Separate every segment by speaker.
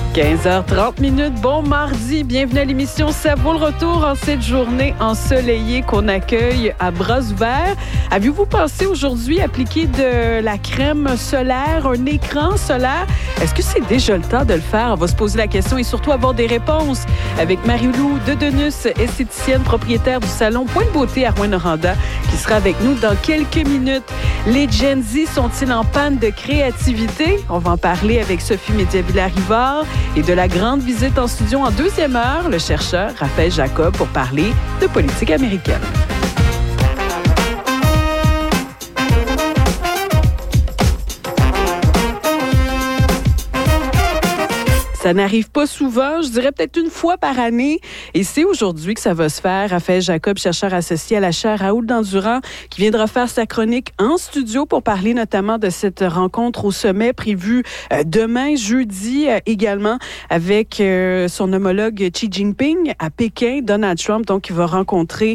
Speaker 1: 15h30. Bon mardi, bienvenue à l'émission Ça vaut le retour en cette journée ensoleillée qu'on accueille à bras ouverts. Avez-vous pensé aujourd'hui appliquer de la crème solaire, un écran solaire? Est-ce que c'est déjà le temps de le faire? On va se poser la question et surtout avoir des réponses avec Marie-Lou Dedenus, esthéticienne propriétaire du salon Point de beauté à Rouyn-Noranda, qui sera avec nous dans quelques minutes. Les Gen Z sont-ils en panne de créativité? On va en parler avec Sophie Médiavilla-Rivard. Et de la grande visite en studio en deuxième heure, le chercheur Raphaël Jacob pour parler de politique américaine. Ça n'arrive pas souvent, je dirais peut-être une fois par année. Et c'est aujourd'hui que ça va se faire. Raphaël Jacob, chercheur associé à la chaire Raoul Dandurand, qui viendra faire sa chronique en studio pour parler notamment de cette rencontre au sommet prévue demain, jeudi, également, avec son homologue Xi Jinping à Pékin, Donald Trump, donc qui va rencontrer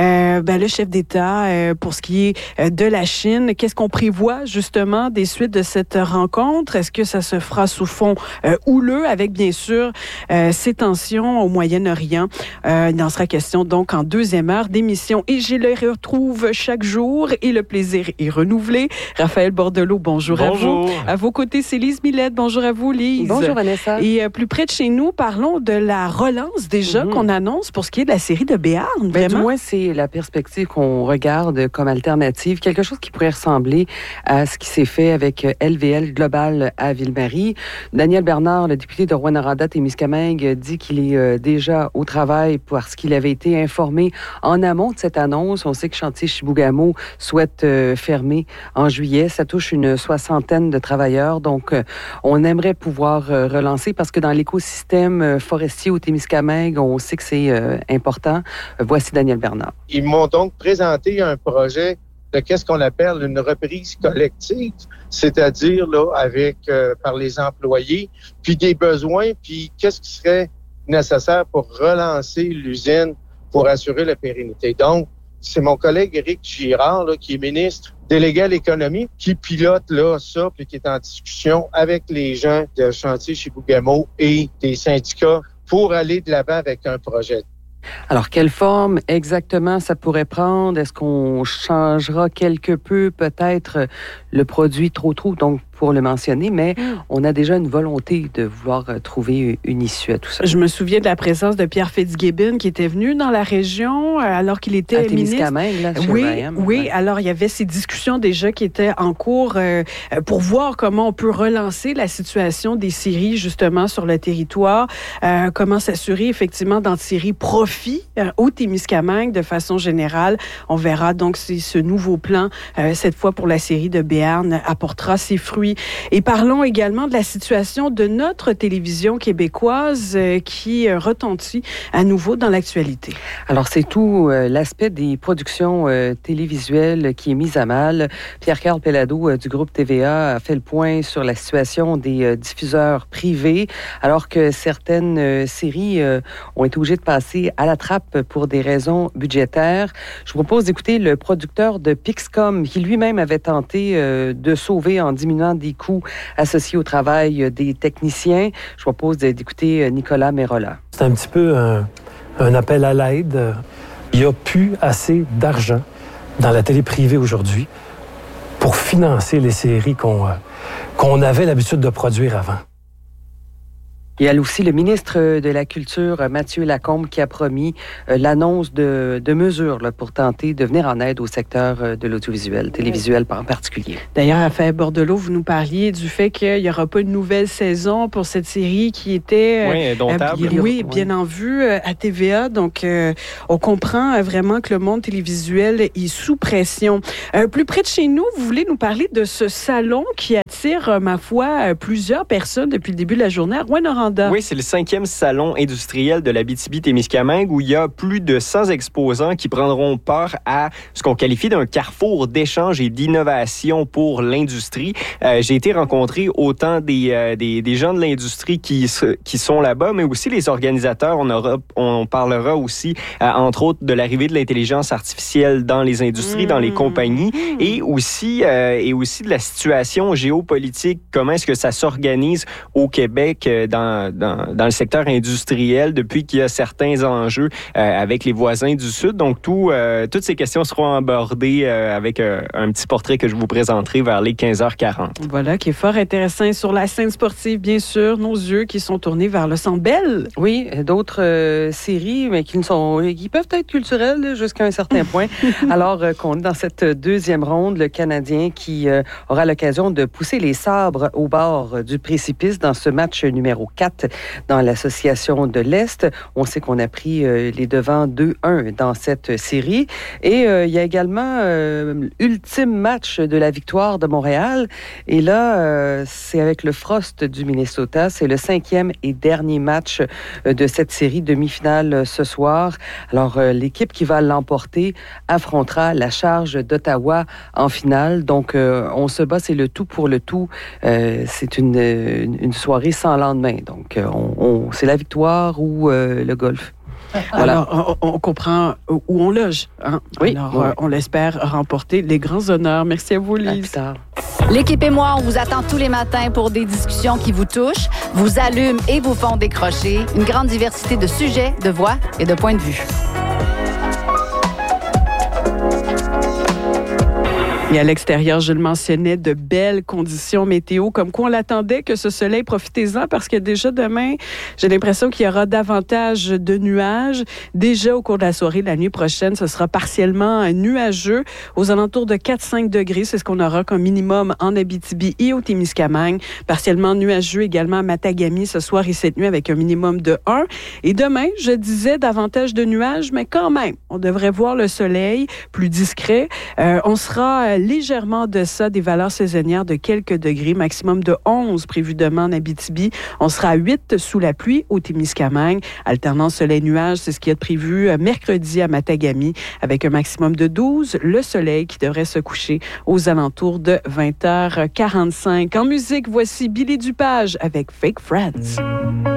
Speaker 1: le chef d'État pour ce qui est de la Chine. Qu'est-ce qu'on prévoit justement des suites de cette rencontre? Est-ce que ça se fera sous fond houleux, avec bien sûr ces tensions au Moyen-Orient? Il en sera question donc en deuxième heure d'émission. Et je les retrouve chaque jour et le plaisir est renouvelé. Raphaël Bordelot, bonjour à vous. À vos côtés, c'est Lise Millette. Bonjour à vous, Lise.
Speaker 2: Bonjour, Vanessa.
Speaker 1: Et plus près de chez nous, parlons de la relance déjà qu'on annonce pour ce qui est de la série de Béarn.
Speaker 2: Du moins, c'est la perspective qu'on regarde comme alternative. Quelque chose qui pourrait ressembler à ce qui s'est fait avec LVL Global à Ville-Marie. Daniel Bernard, le député de Rouyn-Noranda-Témiscamingue, dit qu'il est déjà au travail parce qu'il avait été informé en amont de cette annonce. On sait que Chantier Chibougamau souhaite fermer en juillet. Ça touche une 60aine de travailleurs. Donc, on aimerait pouvoir relancer parce que dans l'écosystème forestier au Témiscamingue, on sait que c'est important. Voici Daniel Bernard.
Speaker 3: Ils m'ont donc présenté un projet de qu'est-ce qu'on appelle une reprise collective, c'est-à-dire là avec par les employés, puis des besoins, puis qu'est-ce qui serait nécessaire pour relancer l'usine pour assurer la pérennité. Donc, c'est mon collègue Éric Girard, là, qui est ministre délégué à l'économie, qui pilote là ça, puis qui est en discussion avec les gens de Chantier Chibougamau et des syndicats pour aller de l'avant avec un projet.
Speaker 2: Alors, quelle forme exactement ça pourrait prendre? Est-ce qu'on changera quelque peu peut-être le produit trop, donc pour le mentionner, mais on a déjà une volonté de vouloir trouver une issue à tout ça.
Speaker 1: Je me souviens de la présence de Pierre Fitzgibbon qui était venu dans la région alors qu'il était ministre.
Speaker 2: Là,
Speaker 1: oui. Alors, il y avait ces discussions déjà qui étaient en cours pour voir comment on peut relancer la situation des scieries justement sur le territoire, comment s'assurer effectivement d'en tirer profit au Témiscamingue de façon générale. On verra donc si ce nouveau plan, cette fois pour la scierie de Béarn, apportera ses fruits. Et parlons également de la situation de notre télévision québécoise qui retentit à nouveau dans l'actualité.
Speaker 2: Alors, c'est tout l'aspect des productions télévisuelles qui est mis à mal. Pierre-Carl Pellado du groupe TVA a fait le point sur la situation des diffuseurs privés, alors que certaines séries ont été obligées de passer à la trappe pour des raisons budgétaires. Je vous propose d'écouter le producteur de Pixcom, qui lui-même avait tenté de sauver en diminuant des coûts associés au travail des techniciens. Je vous propose d'écouter Nicolas Merola.
Speaker 4: C'est un petit peu un appel à l'aide. Il n'y a plus assez d'argent dans la télé privée aujourd'hui pour financer les séries qu'on avait l'habitude de produire avant.
Speaker 2: Il y a aussi le ministre de la Culture, Mathieu Lacombe, qui a promis l'annonce de mesures là, pour tenter de venir en aide au secteur de l'audiovisuel, télévisuel en particulier.
Speaker 1: D'ailleurs, Raphaël Bordelot, vous nous parliez du fait qu'il n'y aura pas une nouvelle saison pour cette série qui était bien en vue à TVA. Donc, on comprend vraiment que le monde télévisuel est sous pression. Plus près de chez nous, vous voulez nous parler de ce salon qui attire, ma foi, plusieurs personnes depuis le début de la journée à Rouyn-Noranda.
Speaker 5: Oui, c'est le 5e salon industriel de l'Abitibi-Témiscamingue où il y a plus de 100 exposants qui prendront part à ce qu'on qualifie d'un carrefour d'échange et d'innovation pour l'industrie. J'ai été rencontrer autant des gens de l'industrie qui sont là-bas, mais aussi les organisateurs. On parlera aussi, entre autres, de l'arrivée de l'intelligence artificielle dans les industries, dans les compagnies, et aussi de la situation géopolitique. Comment est-ce que ça s'organise au Québec dans dans le secteur industriel depuis qu'il y a certains enjeux avec les voisins du Sud. Donc, toutes ces questions seront abordées avec un petit portrait que je vous présenterai vers les 15h40.
Speaker 1: Voilà, qui est fort intéressant. Sur la scène sportive, bien sûr, nos yeux qui sont tournés vers le Centre Bell.
Speaker 2: Oui, d'autres séries, mais qui peuvent être culturelles jusqu'à un certain point. Alors qu'on est dans cette deuxième ronde, le Canadien qui aura l'occasion de pousser les sabres au bord du précipice dans ce match numéro 4 dans l'Association de l'Est. On sait qu'on a pris les devants 2-1 dans cette série. Et il y a également l'ultime match de la victoire de Montréal. Et là, c'est avec le Frost du Minnesota. C'est le 5e et dernier match de cette série demi-finale ce soir. Alors, l'équipe qui va l'emporter affrontera la Charge d'Ottawa en finale. Donc, on se bat, c'est le tout pour le tout. C'est une soirée sans lendemain. Donc, c'est la victoire ou le golf.
Speaker 1: Voilà. Alors, on comprend où on loge. Hein?
Speaker 2: Oui.
Speaker 1: Alors,
Speaker 2: oui.
Speaker 1: On l'espère remporter les grands honneurs. Merci à vous, Lise.
Speaker 2: À plus tard.
Speaker 6: L'équipe et moi, on vous attend tous les matins pour des discussions qui vous touchent, vous allument et vous font décrocher. Une grande diversité de sujets, de voix et de points de vue.
Speaker 1: Et à l'extérieur, je le mentionnais, de belles conditions météo, comme quoi on l'attendait que ce soleil, profitez-en, parce que déjà demain, j'ai l'impression qu'il y aura davantage de nuages. Déjà au cours de la soirée, la nuit prochaine, ce sera partiellement nuageux, aux alentours de 4-5 degrés. C'est ce qu'on aura comme minimum en Abitibi et au Témiscamingue. Partiellement nuageux également à Matagami ce soir et cette nuit avec un minimum de 1. Et demain, je disais davantage de nuages, mais quand même, on devrait voir le soleil plus discret. On sera légèrement en deçà des valeurs saisonnières de quelques degrés, maximum de 11 prévu demain en Abitibi. On sera à 8 sous la pluie au Témiscamingue. Alternance soleil-nuage, c'est ce qui est prévu mercredi à Matagami avec un maximum de 12. Le soleil qui devrait se coucher aux alentours de 20h45. En musique, voici Billy Dupage avec Fake Friends.